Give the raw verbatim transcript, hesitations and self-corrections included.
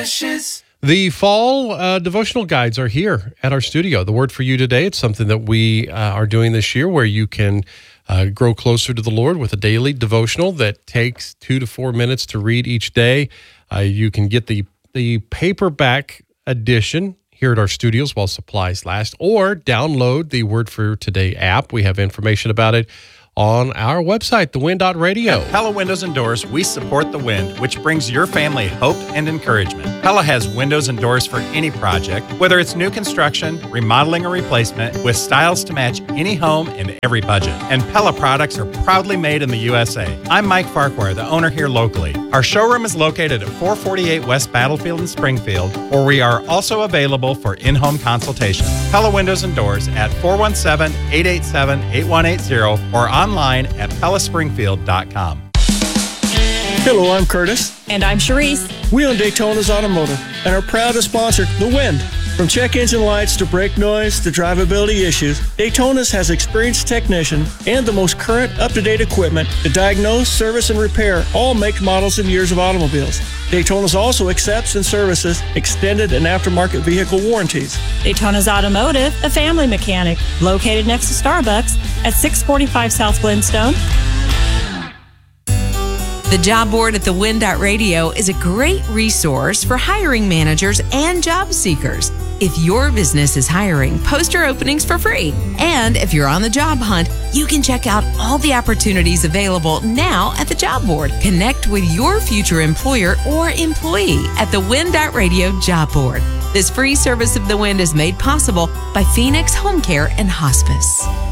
The fall uh, devotional guides are here at our studio. The word for you today, it's something that we uh, are doing this year where you can uh, grow closer to the Lord with a daily devotional that takes two to four minutes to read each day. Uh, you can get the, the paperback edition here at our studios while supplies last, or download the Word for Today app. We have information about it on our website, the wind dot radio. At Pella Windows and Doors, we support the wind, which brings your family hope and encouragement. Pella has windows and doors for any project, whether it's new construction, remodeling, or replacement, with styles to match any home in every budget. And Pella products are proudly made in the U S A. I'm Mike Farquhar, the owner here locally. Our showroom is located at four forty-eight West Battlefield in Springfield, where we are also available for in-home consultation. Pella Windows and Doors at four one seven, eight eight seven, eight one eight zero or online at pella springfield dot com. Hello, I'm Curtis. And I'm Charisse. We own Daytona's Automotive and are proud to sponsor The Wind. From check engine lights to brake noise to drivability issues, Daytona's has experienced technicians and the most current, up-to-date equipment to diagnose, service, and repair all make, models, and years of automobiles. Daytona's also accepts and services extended and aftermarket vehicle warranties. Daytona's Automotive, a family mechanic, located next to Starbucks at six forty-five South Flintstone. The job board at the wind dot radio is a great resource for hiring managers and job seekers. If your business is hiring, post your openings for free. And if you're on the job hunt, you can check out all the opportunities available now at the job board. Connect with your future employer or employee at the wind dot radio job board. This free service of the Wind is made possible by Phoenix Home Care and Hospice.